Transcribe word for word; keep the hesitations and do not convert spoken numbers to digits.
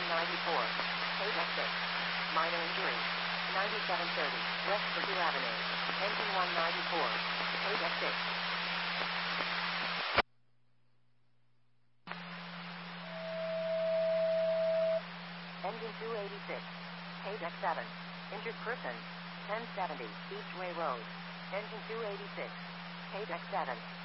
one ninety-four. Page X six. Minor injury. ninety-seven thirty. West Purdue Avenue. Engine one ninety-four. Page X six. Engine two eighty-six. Page X seven. Injured person. ten seventy. Beachway Road. Engine two eighty-six. Page X seven.